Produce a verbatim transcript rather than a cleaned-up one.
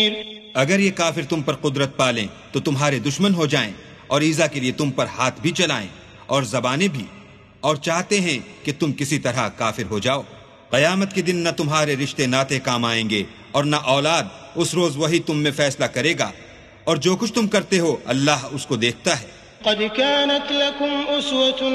अगर ये काफिर तुम पर कुदरत पालें तो तुम्हारे दुश्मन हो जाएं और ईजा के लिए तुम पर हाथ भी चलाएं और जबानें भी, और चाहते हैं कि तुम किसी तरह काफिर हो जाओ। कयामत के दिन न तुम्हारे रिश्ते नाते काम आएंगे और न औलाद। उस रोज वही तुम में फैसला करेगा, और जो कुछ तुम करते हो अल्लाह उसको देखता है।